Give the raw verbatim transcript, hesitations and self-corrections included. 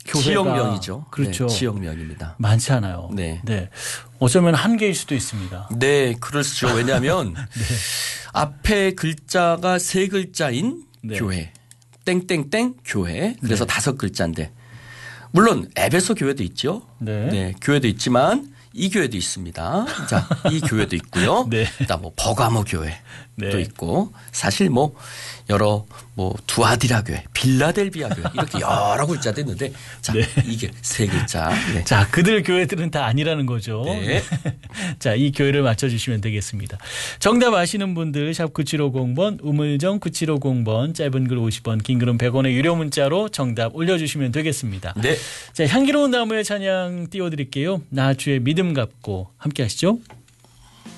교회가 지역명이죠. 그렇죠. 네, 지역명입니다. 많지 않아요. 네. 네. 어쩌면 한 개일 수도 있습니다. 네, 그렇죠. 왜냐하면 네. 앞에 글자가 세 글자인 네. 교회, 땡땡땡 교회. 그래서 네. 다섯 글자인데 물론 에베소 교회도 있죠. 네. 네, 교회도 있지만 이 교회도 있습니다. 자, 이 교회도 있고요. 네. 그다음 뭐 버가모 교회도 네. 있고 사실 뭐 여러 뭐 두아디라 교회, 빌라델비아 교회 이렇게 여러 글자도 있는데 자, 네. 이게 세 글자. 네. 자, 그들 교회들은 다 아니라는 거죠. 네. 자, 이 교회를 맞춰주시면 되겠습니다. 정답 아시는 분들 샵 구칠오공 번, 우물정 구칠오공 번, 짧은 글 오십 원, 긴 글은 백 원의 유료 문자로 정답 올려주시면 되겠습니다. 네. 자, 향기로운 나무의 찬양 띄워드릴게요. 나주의 믿음 갚고 함께 하시죠.